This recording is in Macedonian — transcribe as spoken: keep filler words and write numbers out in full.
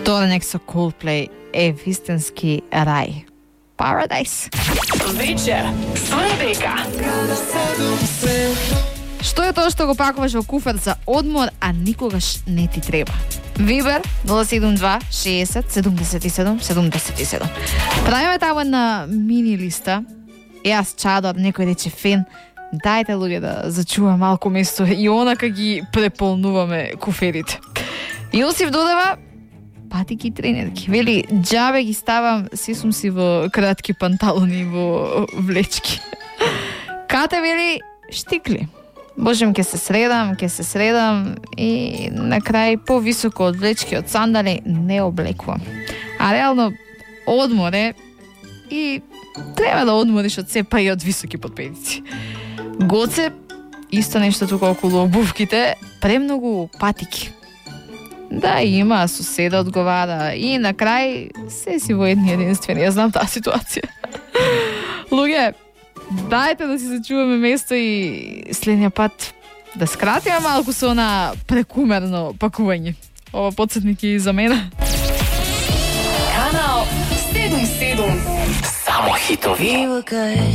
Вторник со Coldplay е вистински рај. Paradise. Вечер со Ребека. Што е тоа што го пакуваш во куфер за одмор, а никогаш не ти треба? Вибер нула седум два шесет седумдесет и седум седумдесет и седум. Правиме таму на мини листа. Јас Чадор, некој рече фен. Дајте луѓе да зачува малку место и онака ги преполнуваме куферите. Јосиф додава патики и тренерки. Вели, џабе ги ставам, се сум си во кратки панталони, во влечки. Кате вели, штикли. Божем, ке се средам, ке се средам и на крај повисоко од влечки, од сандали не облекувам. А реално одморе и треба да одмориш од се, па и од високи подпедици. Гоце, исто нешто тука околу обувките, премногу патики. Да, има, соседа одговара и на крај се си во едни единствени. Ја знам таа ситуација. Луѓе, дајте да си зачуваме место и следниот пат да скратиме малку со она прекумерно пакување. Ова подсетник и за мене. Канал седум седум. Само хитови.